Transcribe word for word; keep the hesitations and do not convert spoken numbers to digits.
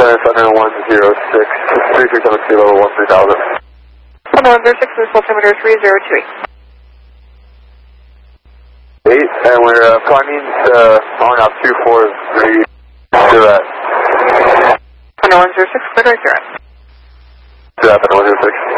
Thunder one zero six, three three seven two level one three thousand. Thunder one zero six, this altimeter three zero two eight. Eight, and we're uh, climbing uh, on up two four three to that. Thunder one zero six, clear right there. To that, Thunder one zero six.